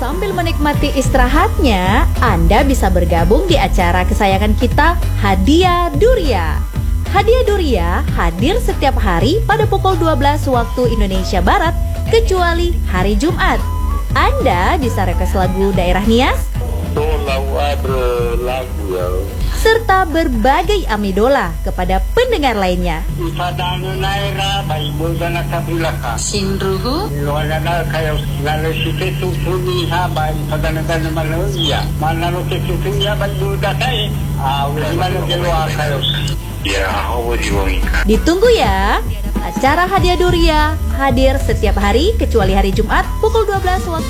Sambil menikmati istirahatnya, Anda bisa bergabung di acara kesayangan kita, Hadiah Duria. Hadiah Duria hadir setiap hari pada pukul 12 waktu Indonesia Barat, kecuali hari Jumat. Anda bisa request lagu daerah Nias, serta berbagai amidola kepada pendengar lainnya. Sindruhu Ditunggu ya. Acara Hadiah Duria hadir setiap hari kecuali hari Jumat pukul 12 waktu